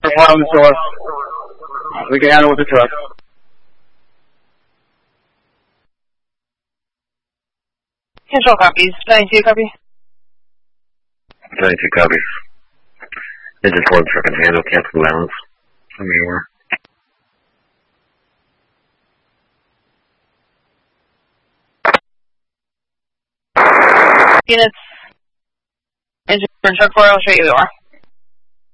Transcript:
on the shore. We can handle with the truck. Control copies. 92 copy. 92 copies. Engine 4 truck and handle, cancel balance. Tell me where. Units. Engine 4 truck 4, I'll show you where you are.